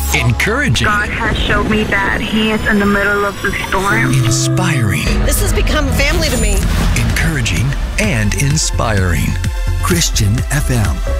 Encouraging. God has showed me that He is in the middle of the storm. Inspiring. This has become family to me. Encouraging and inspiring. Christian FM.